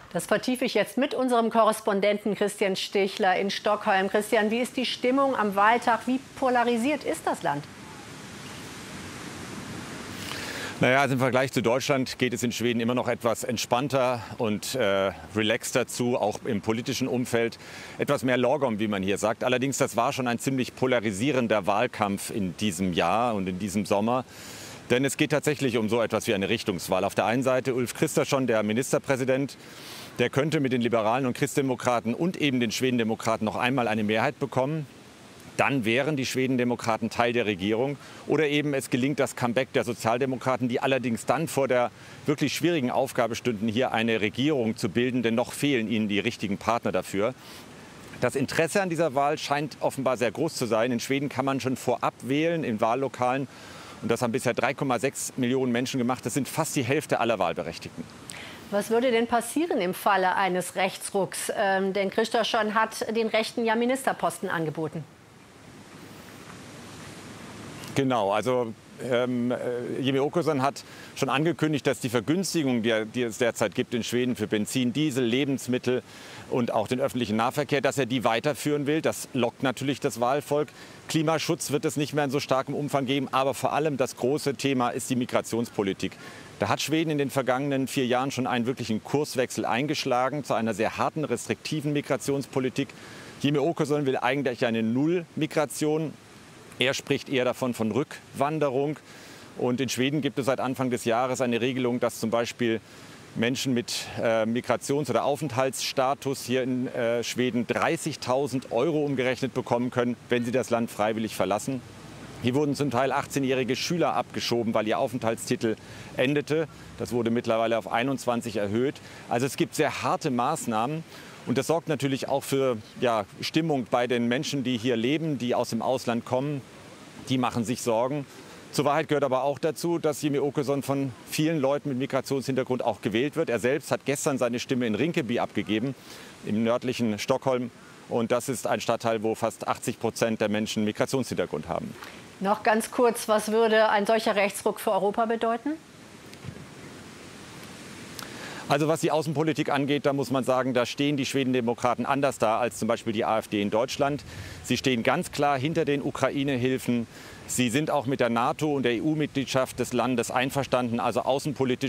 Das vertiefe ich jetzt mit unserem Korrespondenten Christian Stichler in Stockholm. Christian, wie ist die Stimmung am Wahltag? Wie polarisiert ist das Land? Naja, also im Vergleich zu Deutschland geht es in Schweden immer noch etwas entspannter und relaxter zu, auch im politischen Umfeld. Etwas mehr Lagom, wie man hier sagt. Allerdings, das war schon ein ziemlich polarisierender Wahlkampf in diesem Jahr und in diesem Sommer. Denn es geht tatsächlich um so etwas wie eine Richtungswahl. Auf der einen Seite Ulf Kristersson, der Ministerpräsident, der könnte mit den Liberalen und Christdemokraten und eben den Schwedendemokraten noch einmal eine Mehrheit bekommen. Dann wären die Schwedendemokraten Teil der Regierung. Oder eben es gelingt das Comeback der Sozialdemokraten, die allerdings dann vor der wirklich schwierigen Aufgabe stünden, hier eine Regierung zu bilden, denn noch fehlen ihnen die richtigen Partner dafür. Das Interesse an dieser Wahl scheint offenbar sehr groß zu sein. In Schweden kann man schon vorab wählen in Wahllokalen. Und das haben bisher 3,6 Millionen Menschen gemacht. Das sind fast die Hälfte aller Wahlberechtigten. Was würde denn passieren im Falle eines Rechtsrucks? Denn Kristersson hat den Rechten ja Ministerposten angeboten. Genau, also Jimmie Åkesson hat schon angekündigt, dass die Vergünstigung, die es derzeit gibt in Schweden für Benzin, Diesel, Lebensmittel und auch den öffentlichen Nahverkehr, dass er die weiterführen will. Das lockt natürlich das Wahlvolk. Klimaschutz wird es nicht mehr in so starkem Umfang geben, aber vor allem das große Thema ist die Migrationspolitik. Da hat Schweden in den vergangenen 4 Jahren schon einen wirklichen Kurswechsel eingeschlagen zu einer sehr harten, restriktiven Migrationspolitik. Jimmie Åkesson will eigentlich eine Null-Migration. Er spricht eher davon von Rückwanderung. Und in Schweden gibt es seit Anfang des Jahres eine Regelung, dass zum Beispiel Menschen mit Migrations- oder Aufenthaltsstatus hier in Schweden 30.000 € umgerechnet bekommen können, wenn sie das Land freiwillig verlassen. Hier wurden zum Teil 18-jährige Schüler abgeschoben, weil ihr Aufenthaltstitel endete. Das wurde mittlerweile auf 21 erhöht. Also es gibt sehr harte Maßnahmen. Und das sorgt natürlich auch für Stimmung bei den Menschen, die hier leben, die aus dem Ausland kommen. Die machen sich Sorgen. Zur Wahrheit gehört aber auch dazu, dass Jimmie Åkesson von vielen Leuten mit Migrationshintergrund auch gewählt wird. Er selbst hat gestern seine Stimme in Rinkeby abgegeben, im nördlichen Stockholm. Und das ist ein Stadtteil, wo fast 80% der Menschen Migrationshintergrund haben. Noch ganz kurz, was würde ein solcher Rechtsruck für Europa bedeuten? Also was die Außenpolitik angeht, da muss man sagen, da stehen die Schwedendemokraten anders da als zum Beispiel die AfD in Deutschland. Sie stehen ganz klar hinter den Ukraine-Hilfen. Sie sind auch mit der NATO und der EU-Mitgliedschaft des Landes einverstanden. Also außenpolitisch